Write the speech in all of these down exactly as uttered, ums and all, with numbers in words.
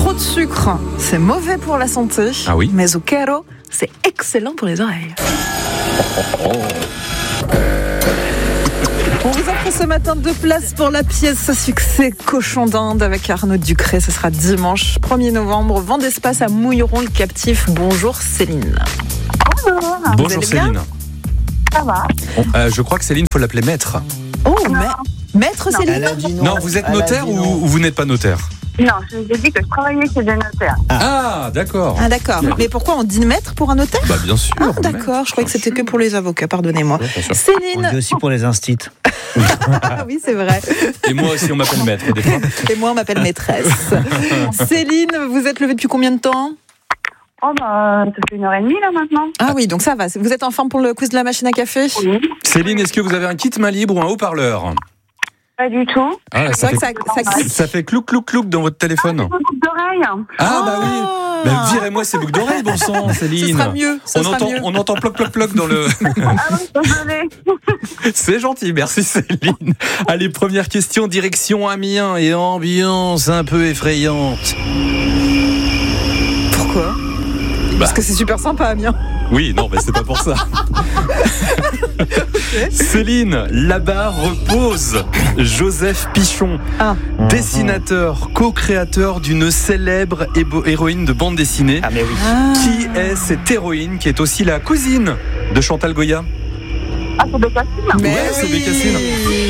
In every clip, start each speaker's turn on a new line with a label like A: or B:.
A: Trop de sucre, c'est mauvais pour la santé.
B: Ah oui.
A: Mais zucchero, c'est excellent pour les oreilles.
B: Oh.
A: On vous offre ce matin deux places pour la pièce à succès Cochon d'Inde avec Arnaud Ducré. Ce sera dimanche premier novembre. Vent d'espace à Mouilleron le Captif. Bonjour Céline.
C: Bonjour.
B: Bonjour Céline.
C: Ça va?
B: Bon, euh, je crois que Céline, faut l'appeler maître.
A: Oh, ma- maître Céline.
D: Elle a dit non.
B: Non, vous êtes
D: Elle a
B: notaire
D: dit
B: ou,
D: non.
B: ou vous n'êtes pas notaire?
C: Non, je vous ai dit que je travaillais chez des notaires.
B: Ah, d'accord.
A: Ah d'accord. Mais pourquoi on dit maître pour un notaire?
B: Bah bien sûr.
A: Ah d'accord, je croyais que c'était que pour les avocats, pardonnez-moi.
B: Ouais, bien sûr.
D: On
A: Céline.
D: dit aussi pour les instits.
A: Ah oui, c'est vrai.
B: Et moi aussi, on m'appelle maître des fois.
A: Et moi, on m'appelle maîtresse. Céline, vous êtes levée depuis combien de temps?
C: Oh bah, ça fait une heure et demie là maintenant.
A: Ah oui, donc ça va. Vous êtes en forme pour le quiz de la machine à café?
C: Oui.
B: Céline, est-ce que vous avez un kit main libre ou un haut-parleur?
C: Pas du tout.
B: Ah, là,
A: C'est
B: ça,
A: vrai
B: fait,
A: que ça, ça clique.
B: ça fait clouc clouc clouc dans votre téléphone.
C: Boucle d'oreille.
B: Ah bah oui. Bah, virez-moi ces boucles d'oreilles, bon sang, Céline.
A: Ce sera mieux. Ce
B: On
A: sera
B: entend,
A: mieux.
B: on entend ploc ploc ploc dans le.
C: Ah oui, désolée.
B: C'est gentil, merci Céline. Allez, première question, direction Amiens et ambiance un peu effrayante.
A: Pourquoi? Parce que c'est super sympa, Amiens.
B: Oui, non, mais c'est pas pour ça. Céline, là-bas repose Joseph Pichon,
A: Ah.
B: dessinateur, co-créateur d'une célèbre hébo- héroïne de bande dessinée.
D: Ah mais oui.
A: Ah.
B: Qui est cette héroïne qui est aussi la cousine de Chantal Goya?
C: Ah, c'est de Cassine.
A: Mais
B: Ouais, c'est
A: oui.
B: Bécassine.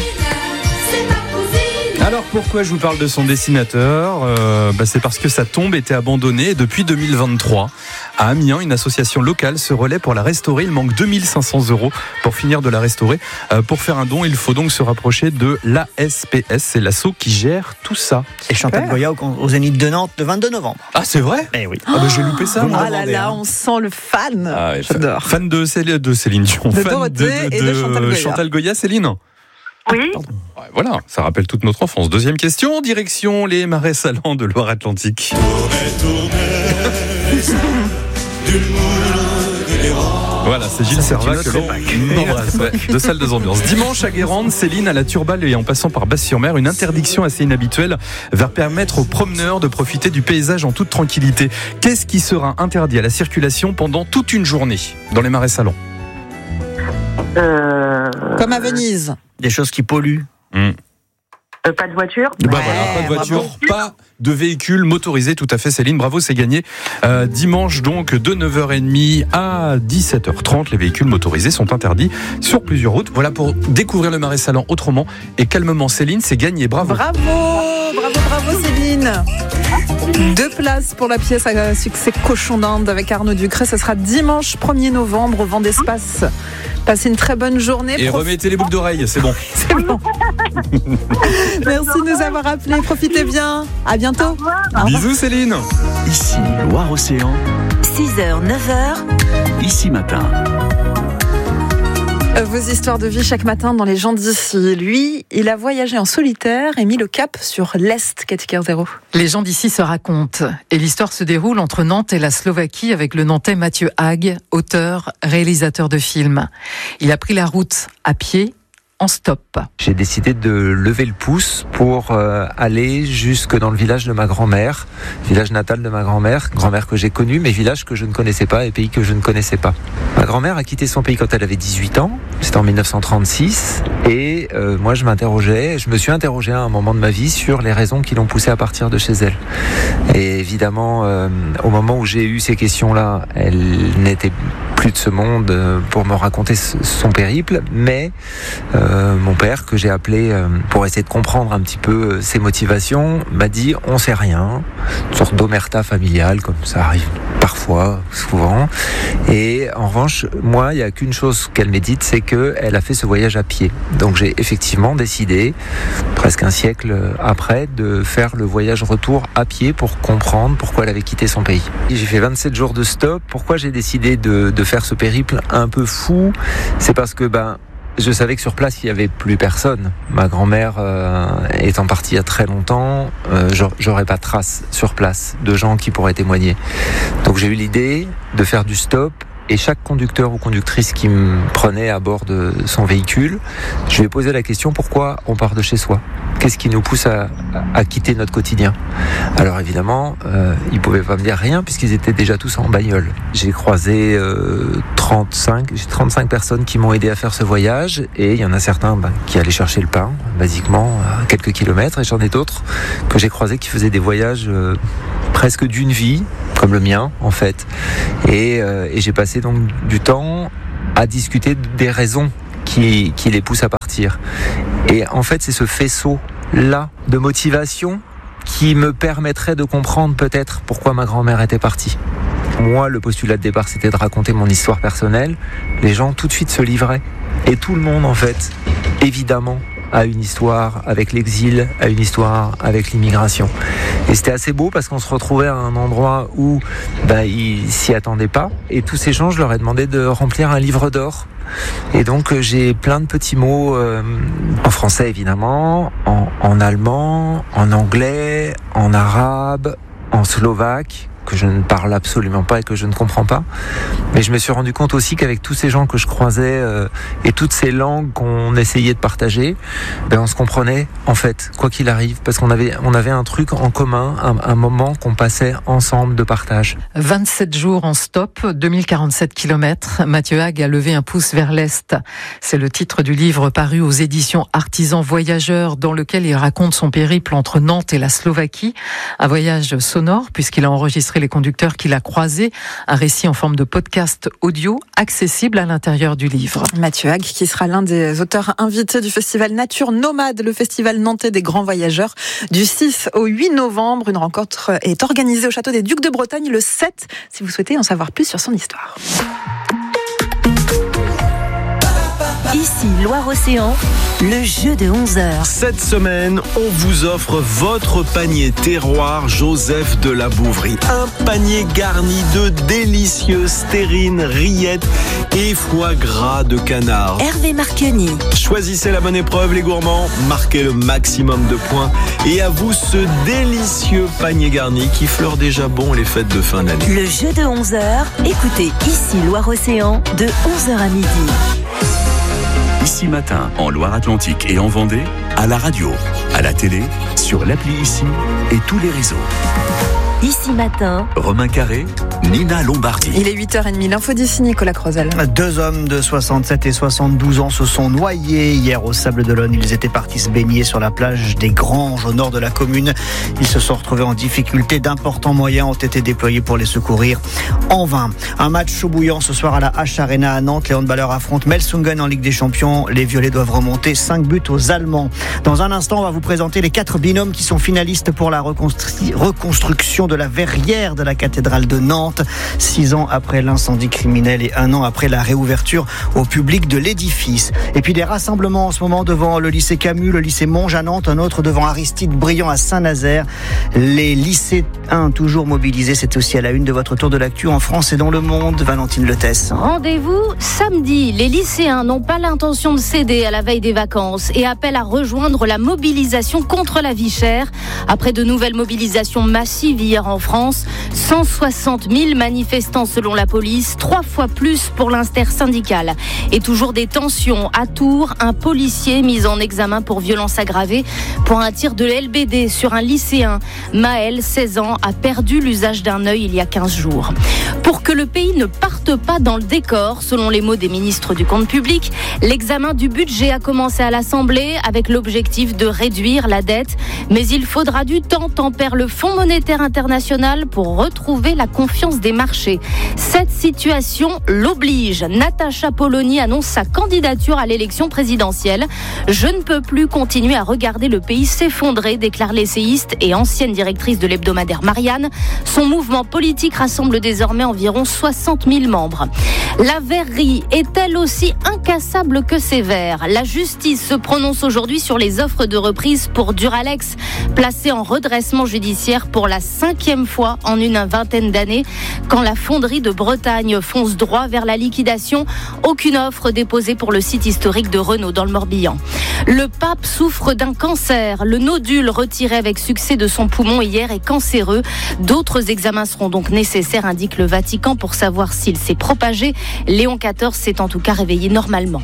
B: Alors pourquoi je vous parle de son dessinateur euh, bah c'est parce que sa tombe était abandonnée et depuis deux mille vingt-trois, à Amiens, une association locale se relaie pour la restaurer. Il manque deux mille cinq cents euros pour finir de la restaurer. Euh, pour faire un don, il faut donc se rapprocher de l'A S P S, c'est l'asso qui gère tout ça.
D: Et Chantal
A: Super.
D: Goya au, au Zénith de Nantes le vingt-deux novembre.
B: Ah c'est vrai?
D: Eh oui.
B: Ah bah j'ai loupé ça.
D: Vous me
B: moi.
A: Ah là
D: demandez,
A: là,
D: hein.
A: on sent le fan.
B: Ah ouais,
A: J'adore.
B: Fan de, Céline, de Céline Dion.
A: De
B: fan
A: Dorothée et de Chantal Goya.
B: Chantal Goya, Céline.
C: Oui.
B: Ouais, voilà, ça rappelle toute notre enfance. Deuxième question, direction les marais salants de Loire-Atlantique. Voilà, c'est Gilles
D: Ça, c'est
B: Servat
D: une
B: que
D: autre
B: l'on
D: époque.
B: embrasse, ouais, de salle de ambiance. Dimanche à Guérande, Céline, à la Turballe et en passant par Basse-sur-Mer, une interdiction assez inhabituelle va permettre aux promeneurs de profiter du paysage en toute tranquillité. Qu'est-ce qui sera interdit à la circulation pendant toute une journée dans les marais salants?
C: Euh,
A: Comme à Venise.
D: Des choses qui polluent.
C: euh, pas de voiture.
B: Bah
A: Ouais,
B: voilà, pas de voiture,
A: bravo.
B: pas de véhicule motorisé, tout à fait Céline, bravo, c'est gagné. Euh, dimanche donc de neuf heures trente à dix-sept heures trente, les véhicules motorisés sont interdits sur plusieurs routes. Voilà pour découvrir le marais salant autrement et calmement. Céline, c'est gagné, bravo.
A: Bravo, bravo, bravo Céline. Deux places pour la pièce à succès Cochon d'Inde avec Arnaud Ducré. Ce sera dimanche premier novembre au Vent d'Espace. Passez une très bonne journée.
B: Et
A: Prof-
B: remettez les boucles d'oreilles, c'est bon.
A: C'est bon. Merci de nous avoir appelés. Profitez bien. À bientôt. Au revoir.
B: Bisous Céline.
E: Ici Loire-Océan,
F: six heures, neuf heures,
E: ici matin.
A: Vos histoires de vie chaque matin dans les gens d'ici. Lui, il a voyagé en solitaire et mis le cap sur l'Est, Cathy Kerzero.
G: Les gens d'ici se racontent. Et l'histoire se déroule entre Nantes et la Slovaquie avec le Nantais Mathieu Hague, auteur, réalisateur de films. Il a pris la route à pied, en stop.
H: J'ai décidé de lever le pouce pour euh, aller jusque dans le village de ma grand-mère, village natal de ma grand-mère, grand-mère que j'ai connue, mais village que je ne connaissais pas et pays que je ne connaissais pas. Ma grand-mère a quitté son pays quand elle avait dix-huit ans, c'était en mille neuf cent trente-six, et euh, moi je m'interrogeais, je me suis interrogé à un moment de ma vie sur les raisons qui l'ont poussée à partir de chez elle. Et évidemment, euh, au moment où j'ai eu ces questions-là, elle n'était plus de ce monde euh, pour me raconter son périple, mais euh, mon père, que j'ai appelé euh, pour essayer de comprendre un petit peu euh, ses motivations, m'a dit « on sait rien », une sorte d'omerta familiale, comme ça arrive parfois, souvent. Et en revanche, moi, il n'y a qu'une chose qu'elle m'ait dite, c'est qu'elle a fait ce voyage à pied. Donc j'ai effectivement décidé, presque un siècle après, de faire le voyage retour à pied pour comprendre pourquoi elle avait quitté son pays. J'ai fait vingt-sept jours de stop. Pourquoi j'ai décidé de, de faire ce périple un peu fou? C'est parce que ben, je savais que sur place, il n'y avait plus personne. Ma grand-mère euh, étant partie il y a très longtemps, euh, j'aurais pas de trace sur place de gens qui pourraient témoigner. Donc j'ai eu l'idée de faire du stop et chaque conducteur ou conductrice qui me prenait à bord de son véhicule, je lui ai posé la question pourquoi on part de chez soi ? Qu'est-ce qui nous pousse à, à quitter notre quotidien ? Alors évidemment, euh, ils ne pouvaient pas me dire rien puisqu'ils étaient déjà tous en bagnole. J'ai croisé euh, trente-cinq, j'ai trente-cinq personnes qui m'ont aidé à faire ce voyage et il y en a certains bah, qui allaient chercher le pain, basiquement, à quelques kilomètres, et j'en ai d'autres que j'ai croisés qui faisaient des voyages euh, presque d'une vie, comme le mien en fait. Et, euh, et j'ai passé donc du temps à discuter des raisons qui, qui les poussent à partir. Et en fait, c'est ce faisceau-là de motivation qui me permettrait de comprendre peut-être pourquoi ma grand-mère était partie. Moi, le postulat de départ, c'était de raconter mon histoire personnelle. Les gens tout de suite se livraient. Et tout le monde, en fait, évidemment, a une histoire avec l'exil, a une histoire avec l'immigration. Et c'était assez beau parce qu'on se retrouvait à un endroit où bah, ils s'y attendaient pas. Et tous ces gens, je leur ai demandé de remplir un livre d'or. Et donc j'ai plein de petits mots euh, en français évidemment, en, en allemand, en anglais, en arabe, en slovaque, que je ne parle absolument pas et que je ne comprends pas. Mais je me suis rendu compte aussi qu'avec tous ces gens que je croisais euh, et toutes ces langues qu'on essayait de partager, ben on se comprenait en fait, quoi qu'il arrive, parce qu'on avait, on avait un truc en commun, un, un moment qu'on passait ensemble de partage.
G: vingt-sept jours en stop, deux mille quarante-sept kilomètres. Mathieu Hague a levé un pouce vers l'Est. C'est le titre du livre paru aux éditions Artisans Voyageurs, dans lequel il raconte son périple entre Nantes et la Slovaquie. Un voyage sonore, puisqu'il a enregistré les conducteurs qu'il a croisés. Un récit en forme de podcast audio accessible à l'intérieur du livre.
A: Mathieu Hague, qui sera l'un des auteurs invités du festival Nature Nomade, le festival nantais des grands voyageurs, du six au huit novembre. Une rencontre est organisée au château des Ducs de Bretagne le sept, si vous souhaitez en savoir plus sur son histoire.
F: Ici Loire-Océan, le jeu de onze heures.
I: Cette semaine, on vous offre votre panier terroir Joseph de la Bouverie. Un panier garni de délicieuses terrines, rillettes et foie gras de canard.
F: Hervé Marchionni.
I: Choisissez la bonne épreuve, les gourmands. Marquez le maximum de points. Et à vous ce délicieux panier garni qui fleure déjà bon les fêtes de fin d'année.
F: Le jeu de onze heures. Écoutez Ici Loire-Océan de onze heures à midi.
E: Ici Matin, en Loire-Atlantique et en Vendée, à la radio, à la télé, sur l'appli Ici et tous les réseaux.
F: Ici Matin,
E: Romain Carré, Nina Lombardi.
A: Il est huit heures trente, l'info d'ici, Nicolas Crozel.
D: Deux hommes de soixante-sept et soixante-douze ans se sont noyés hier au Sable-d'Olonne. Ils étaient partis se baigner sur la plage des Granges au nord de la commune. Ils se sont retrouvés en difficulté. D'importants moyens ont été déployés pour les secourir. En vain. Un match chaud bouillant ce soir à la H Arena à Nantes. Les handballeurs affrontent Melsungen en Ligue des Champions. Les Violets doivent remonter cinq buts aux Allemands. Dans un instant, on va vous présenter les quatre binômes qui sont finalistes pour la reconstru- reconstruction de la verrière de la cathédrale de Nantes. Six ans après l'incendie criminel et un an après la réouverture au public de l'édifice. Et puis des rassemblements en ce moment devant le lycée Camus, le lycée Monge à Nantes, un autre devant Aristide Briand à Saint-Nazaire. Les lycéens toujours mobilisés, c'est aussi à la une de votre tour de l'actu en France et dans le monde. Valentine Letès.
J: Rendez-vous samedi. Les lycéens n'ont pas l'intention de céder à la veille des vacances et appellent à rejoindre la mobilisation contre la vie chère. Après de nouvelles mobilisations massives hier en France, cent soixante mille manifestants selon la police, trois fois plus pour l'intersyndicale. Et toujours des tensions. À Tours, un policier mis en examen pour violence aggravée pour un tir de L B D sur un lycéen. Maël, seize ans, a perdu l'usage d'un œil il y a quinze jours. Pour que le pays ne parte pas dans le décor, selon les mots des ministres du compte public, l'examen du budget a commencé à l'Assemblée avec l'objectif de réduire la dette. Mais il faudra du temps, tempère le Fonds monétaire international pour retrouver la confiance des marchés. Cette situation l'oblige. Natacha Polony annonce sa candidature à l'élection présidentielle. Je ne peux plus continuer à regarder le pays s'effondrer, déclare l'essayiste et ancienne directrice de l'hebdomadaire Marianne. Son mouvement politique rassemble désormais environ soixante mille membres. La verrerie est elle aussi incassable que sévère. La justice se prononce aujourd'hui sur les offres de reprise pour Duralex, placé en redressement judiciaire pour la cinquième cinquième fois en une vingtaine d'années. Quand la fonderie de Bretagne fonce droit vers la liquidation, aucune offre déposée pour le site historique de Renault dans le Morbihan. Le pape souffre d'un cancer. Le nodule retiré avec succès de son poumon hier est cancéreux. D'autres examens seront donc nécessaires, indique le Vatican, pour savoir s'il s'est propagé. Léon quatorze s'est en tout cas réveillé normalement.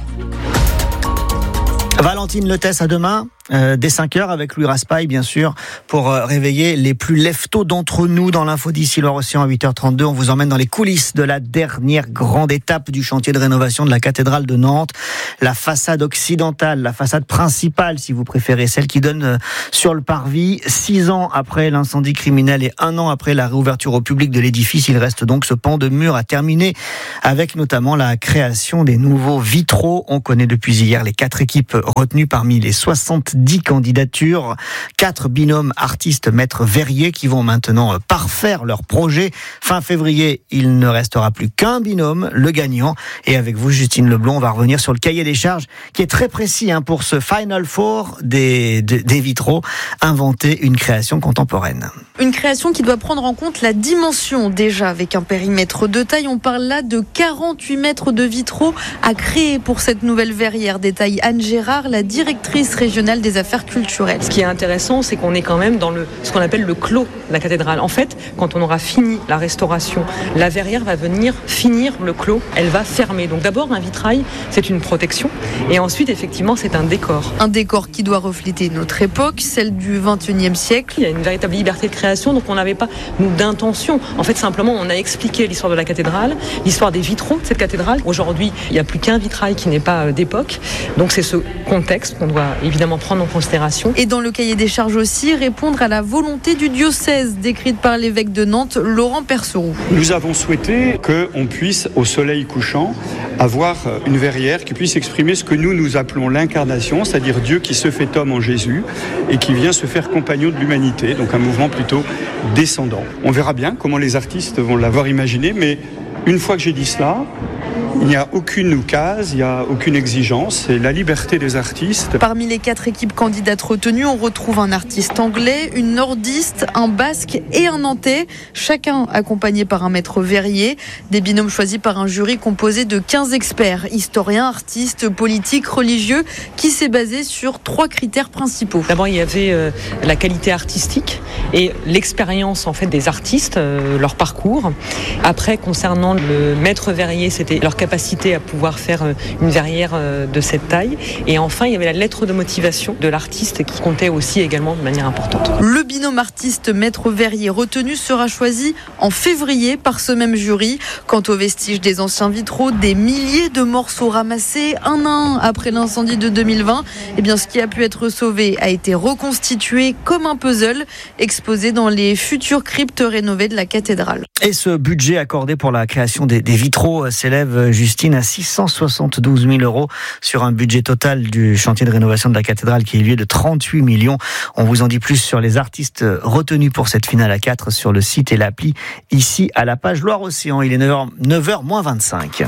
D: Valentine Lettès, à demain, euh, dès cinq heures avec Louis Raspail, bien sûr, pour euh, réveiller les plus lève-tôt d'entre nous dans l'info d'ici Loire-Océan à huit heures trente-deux. On vous emmène dans les coulisses de la dernière grande étape du chantier de rénovation de la cathédrale de Nantes. La façade occidentale, la façade principale, si vous préférez, celle qui donne euh, sur le parvis. Six ans après l'incendie criminel et un an après la réouverture au public de l'édifice, il reste donc ce pan de mur à terminer, avec notamment la création des nouveaux vitraux. On connaît depuis hier les quatre équipes retenues parmi les soixante-dix candidatures. Quatre binômes artistes maîtres verriers qui vont maintenant parfaire leur projet. Fin février, il ne restera plus qu'un binôme, le gagnant. Et avec vous, Justine Leblond, on va revenir sur le cahier des charges qui est très précis hein, pour ce Final Four des, des, des vitraux. Inventer une création contemporaine.
A: Une création qui doit prendre en compte la dimension déjà avec un périmètre de taille. On parle là de quarante-huit mètres de vitraux à créer pour cette nouvelle verrière. Détaille Anne Gérard, la directrice régionale des affaires culturelles.
K: Ce qui est intéressant, c'est qu'on est quand même dans le, ce qu'on appelle le clos de la cathédrale. En fait, quand on aura fini la restauration, la verrière va venir finir le clos, elle va fermer. Donc d'abord, un vitrail, c'est une protection. Et ensuite, effectivement, c'est un décor.
A: Un décor qui doit refléter notre époque, celle du vingt et unième siècle.
K: Il y a une véritable liberté de création, donc on n'avait pas, nous, d'intention. En fait, simplement, on a expliqué l'histoire de la cathédrale, l'histoire des vitraux de cette cathédrale. Aujourd'hui, il n'y a plus qu'un vitrail qui n'est pas d'époque. Donc c'est ce contexte qu'on doit évidemment prendre en considération.
A: Et dans le cahier des charges aussi, répondre à la volonté du diocèse, décrite par l'évêque de Nantes, Laurent Perceroux.
L: Nous avons souhaité qu'on puisse, au soleil couchant, avoir une verrière qui puisse exprimer ce que nous, nous appelons l'incarnation, c'est-à-dire Dieu qui se fait homme en Jésus et qui vient se faire compagnon de l'humanité, donc un mouvement plutôt descendant. On verra bien comment les artistes vont l'avoir imaginé, mais une fois que j'ai dit cela, il n'y a aucune case, il n'y a aucune exigence, c'est la liberté des artistes.
A: Parmi les quatre équipes candidates retenues, on retrouve un artiste anglais, une nordiste, un basque et un nantais, chacun accompagné par un maître verrier. Des binômes choisis par un jury composé de quinze experts, historiens, artistes, politiques, religieux, qui s'est basé sur trois critères principaux.
K: D'abord, il y avait euh, la qualité artistique et l'expérience en fait des artistes, euh, leur parcours. Après, concernant le maître verrier, c'était leur capacité à pouvoir faire une verrière de cette taille. Et enfin, il y avait la lettre de motivation de l'artiste qui comptait aussi également de manière importante.
A: Le binôme artiste maître verrier retenu sera choisi en février par ce même jury. Quant aux vestiges des anciens vitraux, des milliers de morceaux ramassés un à un après l'incendie de deux mille vingt, eh bien, ce qui a pu être sauvé a été reconstitué comme un puzzle, exposé dans les futures cryptes rénovées de la cathédrale.
D: Et ce budget accordé pour la création des, des vitraux s'élève, Justine, à six cent soixante-douze mille euros sur un budget total du chantier de rénovation de la cathédrale qui est lieu de trente-huit millions. On vous en dit plus sur les artistes retenus pour cette finale à quatre sur le site et l'appli ici à la page Loire-Océan. Il est neuf heures moins vingt-cinq.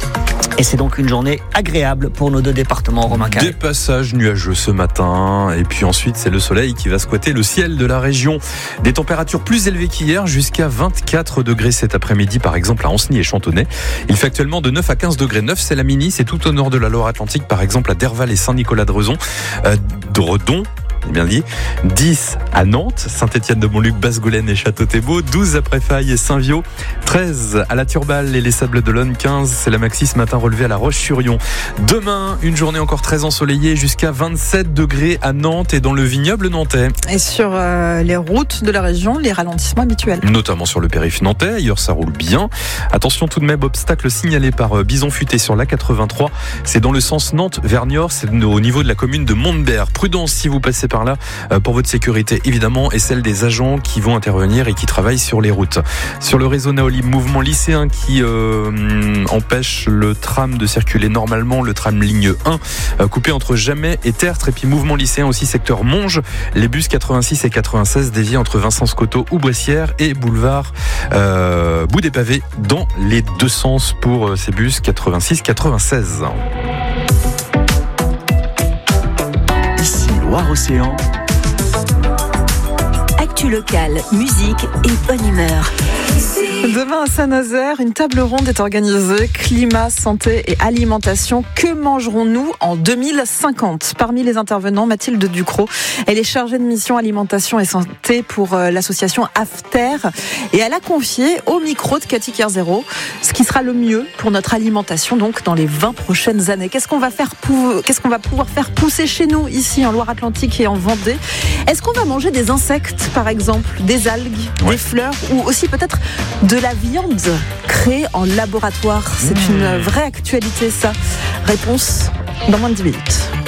D: Et c'est donc une journée agréable pour nos deux départements, Romain Carré.
B: Des passages nuageux ce matin, et puis ensuite c'est le soleil qui va squatter le ciel de la région. Des températures plus élevées qu'hier, jusqu'à vingt-quatre degrés cet après-midi, par exemple à Ancenis et Chantonnay. Il fait actuellement de neuf à quinze degrés. neuf, c'est la Mini, c'est tout au nord de la Loire-Atlantique, par exemple à Derval et Saint-Nicolas-de-Rezon, euh, de Redon. J'ai bien dit. dix à Nantes, Saint-Étienne-de-Montluc, Basse-Goulaine et Château-Thébault. douze à Préfaille et Saint-Viau. treize à la Turballe et les Sables d'Olonne. quinze, c'est la maxi ce matin relevée à la Roche-sur-Yon. Demain, une journée encore très ensoleillée, jusqu'à vingt-sept degrés à Nantes et dans le vignoble nantais.
A: Et sur euh, les routes de la région, les ralentissements habituels.
B: Notamment sur le périph' nantais, ailleurs ça roule bien. Attention tout de même, obstacle signalé par euh, Bison Futé sur l'A quatre-vingt-trois. C'est dans le sens Nantes vers Niort, c'est au niveau de la commune de Montbert. Prudence si vous passez par là pour votre sécurité évidemment et celle des agents qui vont intervenir et qui travaillent sur les routes. Sur le réseau Naoli, mouvement lycéen qui euh, empêche le tram de circuler normalement, le tram ligne un euh, coupé entre Jamais et Tertre, et puis mouvement lycéen aussi secteur Monge, les bus quatre-vingt-six et quatre-vingt-seize déviés entre Vincent-Scotto ou Boissière et boulevard euh, Bout des Pavés dans les deux sens pour euh, ces bus quatre-vingt-six quatre-vingt-seize.
E: Ici Loire-Océan.
F: Actu locale, musique et bonne humeur.
A: Demain à Saint-Nazaire, une table ronde est organisée. Climat, santé et alimentation. Que mangerons-nous en deux mille cinquante? Parmi les intervenants, Mathilde Ducrot. Elle est chargée de mission alimentation et santé pour l'association After. Et elle a confié au micro de Cathy Kerzero ce qui sera le mieux pour notre alimentation donc dans les vingt prochaines années. Qu'est-ce qu'on va faire pou- Qu'est-ce qu'on va pouvoir faire pousser chez nous, ici en Loire-Atlantique et en Vendée? Est-ce qu'on va manger des insectes, par exemple, des algues, ouais. des fleurs, ou aussi peut-être de la viande créée en laboratoire? C'est mmh. une vraie actualité, ça. Réponse dans moins de dix minutes.